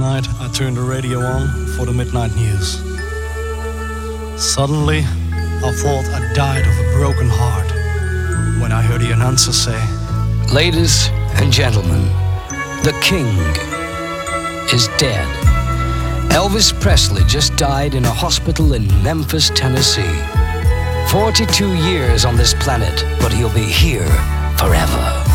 night, I turned the radio on for the midnight news. Suddenly, I thought I died of a broken heart when I heard the announcer say, "Ladies and gentlemen, the king is dead." Elvis Presley just died in a hospital in Memphis, Tennessee. 42 years on this planet, but he'll be here forever.